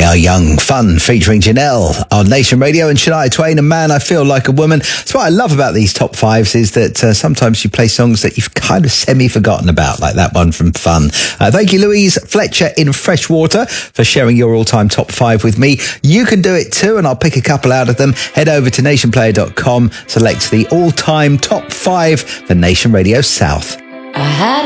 Neil Young, Fun, featuring Janelle on Nation Radio, and Shania Twain and Man, I Feel Like a Woman. That's what I love about these top fives, is that sometimes you play songs that you've kind of semi-forgotten about, like that one from Fun. Thank you, Louise Fletcher in Freshwater, for sharing your all-time top five with me. You can do it too, and I'll pick a couple out of them. Head over to nationplayer.com, select the all-time top five for Nation Radio South. I had